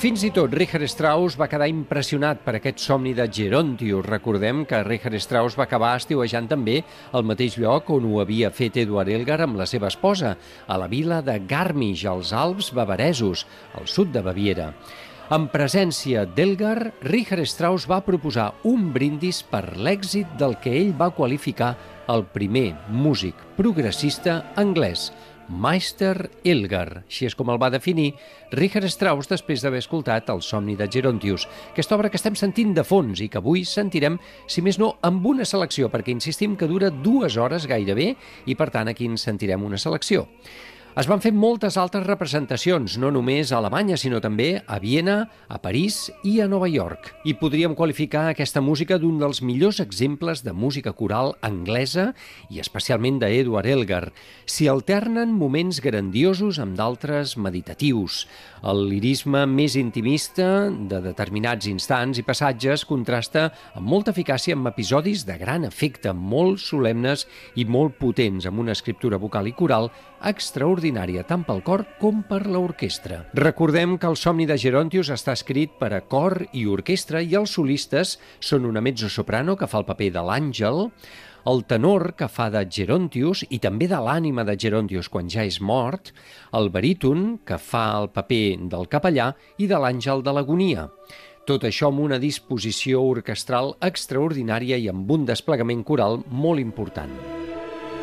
Fins i tot Richard Strauss va quedar impressionat per aquest somni de Gerontius. Recordem que Richard Strauss va acabar estiuejant també al mateix lloc on ho havia fet Eduard Elgar amb la seva esposa, a la vila de Garmisch, als Alps bavaresos, al sud de Baviera. En presència d'Elgar, Richard Strauss va proposar un brindis per l'èxit del que ell va qualificar el primer músic progressista anglès, Meister Elgar. Així és com el va definir Richard Strauss després d'haver escoltat El somni de Gerontius, aquesta obra que estem sentint de fons i que avui sentirem, si més no, amb una selecció, perquè insistim que dura 2 hores gairebé i, per tant, aquí en sentirem una selecció. Es van fer moltes altres representacions, no només a Alemanya, sinó també a Viena, a París i a Nova York. I podríem qualificar aquesta música d'un dels millors exemples de música coral anglesa i especialment d'Eduard Elgar. S'hi alternen moments grandiosos amb d'altres meditatius. El lirisme més intimista de determinats instants i passatges contrasta amb molta eficàcia amb episodis de gran efecte, molt solemnes i molt potents, amb una escriptura vocal i coral extraordinària tant pel cor com per l'orquestra. Recordem que El somni de Gerontius està escrit per a cor i orquestra i els solistes són una mezzosoprano que fa el paper de l'àngel, el tenor que fa de Gerontius i també de l'ànima de Gerontius quan ja és mort, el baríton que fa el paper del capellà i de l'àngel de l'agonia. Tot això amb una disposició orquestral extraordinària i amb un desplegament coral molt important.